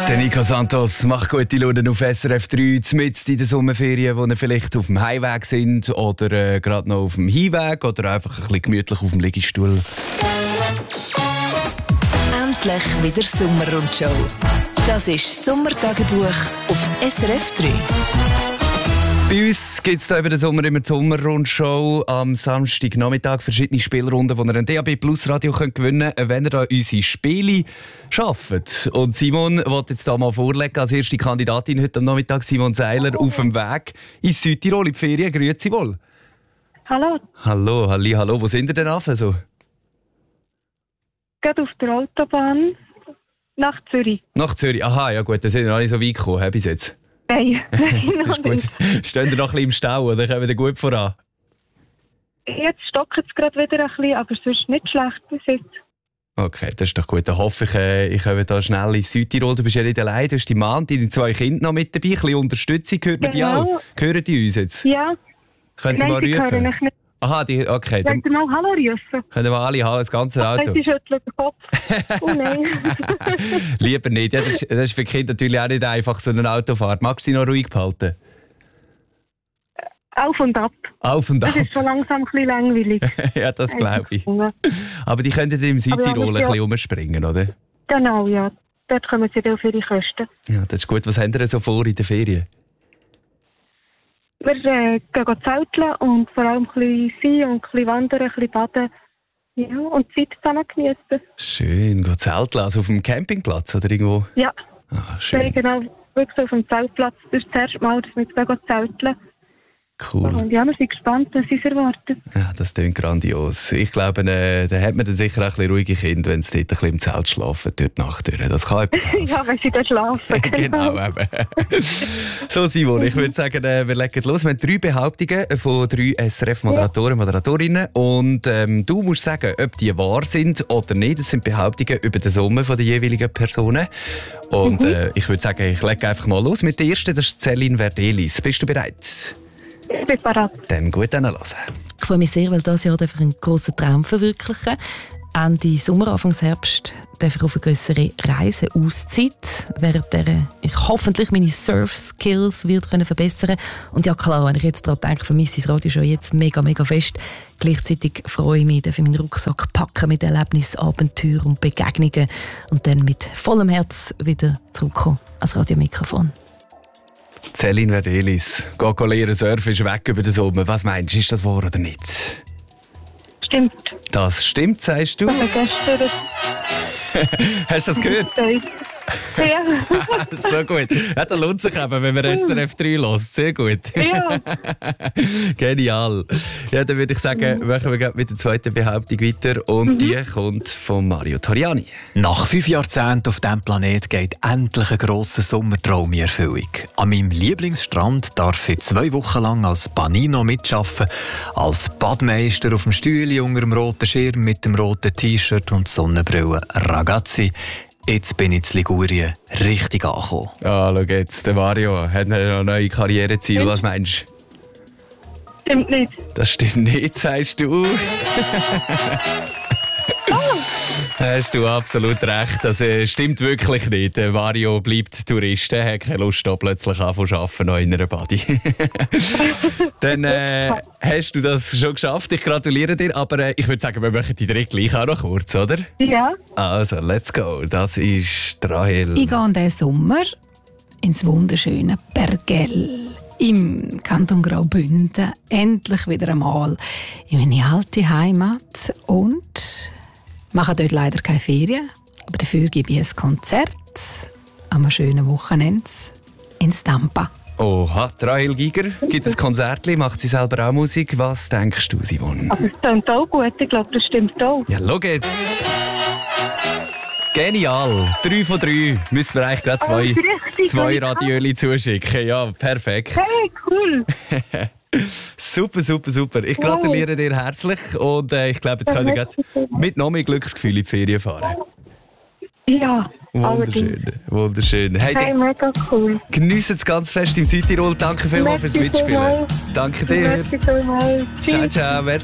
Der Nico Santos macht gute Laune auf SRF 3, mitten in den Sommerferien, wo ihr vielleicht auf dem Heimweg sind oder gerade noch auf dem Hinweg oder einfach ein bisschen gemütlich auf dem Liegestuhl. Endlich wieder Sommerrundshow. Das ist Sommertagebuch auf SRF 3. Bei uns gibt es über den Sommer immer die Sommerrundshow. Am Samstagnachmittag verschiedene Spielrunden, die ihr ein DAB Plus Radio gewinnen könnt, wenn ihr da unsere Spiele schafft. Und Simon wollte jetzt da mal vorlegen, als erste Kandidatin heute am Nachmittag, Simon Seiler, auf dem Weg ins Südtirol in die Ferien. Grüezi wohl. Hallo. Hallo, hallo. Wo sind ihr denn auf? Also? Gerade auf der Autobahn nach Zürich. Nach Zürich? Aha, ja gut, dann sind wir noch nicht so weit gekommen, bis jetzt. Nein, das ist gut. Stehen ihr noch ein bisschen im Stau oder kommen wir gut voran? Jetzt stockt es gerade wieder ein bisschen, aber sonst nicht schlecht bis jetzt. Okay, das ist doch gut. Dann hoffe ich komme da schnell ins Südtirol. Du bist ja nicht allein, du hast die Mann und deine 2 Kinder noch mit dabei. Ein bisschen Unterstützung, hört man die auch? Hören die uns jetzt? Ja. Können Sie mal rufen? Aha, okay. Dann mal Hallo rufen. Können wir alle Hallo, das ganze Auto? Sie schüttelt den Kopf. Oh nein. Lieber nicht. Ja, das ist für Kinder natürlich auch nicht einfach, so eine Autofahrt. Magst du sie noch ruhig behalten? Auf und ab. Auf und ab. Das ist schon langsam ein bisschen langweilig. Ja, das glaube ich. Aber die können im Südtirol ein bisschen rumspringen, oder? Genau, ja. Dort kommen sie dann auf ihre Kosten. Ja, das ist gut. Was haben Sie so vor in der Ferien? Wir gehen zelteln und vor allem ein bisschen sein und ein bisschen wandern, ein bisschen baden. Ja, und die Zeit zusammen genießen. Schön, gehen zelteln. Also auf dem Campingplatz oder irgendwo? Ja. Ah, schön. Ja, genau, wirklich auf dem Zeltplatz. Das ist das erste Mal, dass wir jetzt zelteln. Cool. Und ja, wir sind gespannt, was uns erwartet. Ja, das klingt grandios. Ich glaube, da hat man dann sicher auch ein bisschen ruhige Kinder, wenn sie dort ein bisschen im Zelt schlafen, durch die Nacht durch. Das kann etwas helfen. Ja, wenn sie dann schlafen. Genau, eben. So, Simon, ich würde sagen, wir legen los. Wir haben 3 Behauptungen von 3 SRF-Moderatoren und Moderatorinnen. Und du musst sagen, ob die wahr sind oder nicht. Das sind Behauptungen über den Sommer der jeweiligen Personen. Und ich würde sagen, ich lege einfach mal los mit der ersten. Das ist Celine Verdelis. Bist du bereit? Ich bin bereit. Dann gut hören. Ich freue mich sehr, weil dieses Jahr einen grossen Traum verwirklichen. Ende Sommer, Anfangs Herbst darf ich auf eine grössere Reise Auszeit, während der ich hoffentlich meine Surf-Skills verbessern kann. Und ja klar, wenn ich jetzt daran denke, vermisse ich das Radio schon jetzt mega fest. Gleichzeitig freue ich mich, dass ich meinen Rucksack packen mit Erlebnissen, Abenteuern und Begegnungen und dann mit vollem Herz wieder zurückkommen ans Radiomikrofon. Celine Verdelis, lernen surfen ist weg über den Sommer. Was meinst du, ist das wahr oder nicht? Stimmt. Das stimmt, sagst du? Hast du das gehört? Ja. So gut. Ja, da lohnt sich eben, wenn man SRF 3 hört. Sehr gut. Ja. Genial. Ja, dann würde ich sagen, machen wir mit der zweiten Behauptung weiter. Und die kommt von Mario Toriani. Nach 5 Jahrzehnten auf diesem Planet geht endlich ein grosser Sommertraum in Erfüllung. An meinem Lieblingsstrand darf ich 2 Wochen lang als Panino mitarbeiten, als Badmeister auf dem Stühle unter dem roten Schirm mit dem roten T-Shirt und Sonnenbrille. Ragazzi, jetzt bin ich in Ligurien richtig angekommen. Ah, schau jetzt, der Mario hat noch neue Karriereziele. Was meinst du? Stimmt nicht. Das stimmt nicht, sagst du. Hast du absolut recht. Das stimmt wirklich nicht. Mario bleibt Tourist, hat keine Lust, da plötzlich anfangen zu arbeiten, noch in einer Body. Dann hast du das schon geschafft. Ich gratuliere dir. Aber ich würde sagen, wir machen die 3 gleich auch noch kurz, oder? Ja. Also, let's go. Das ist Rahel. Ich gehe diesen Sommer ins wunderschöne Bergell im Kanton Graubünden. Endlich wieder einmal in meine alte Heimat und mache dort leider keine Ferien, aber dafür gebe ich ein Konzert am schönen Wochenende in Stampa. Oha, Rahel Giger gibt ein Konzert, macht sie selber auch Musik. Was denkst du, Simon? Aber es klingt auch gut, ich glaube, das stimmt auch. Ja, schau jetzt. Genial. 3 von 3. Müssen wir eigentlich gerade 2 Radiöli zuschicken. Ja, perfekt. Hey, cool. Super. Ich gratuliere dir herzlich und ich glaube, jetzt können wir mit noch mehr Glücksgefühl in die Ferien fahren. Ja, wunderschön. Hey, mega cool. Geniessen es ganz fest im Südtirol. Danke vielmals fürs Mitspielen. Danke dir. Merci vielmals. Ciao, merci.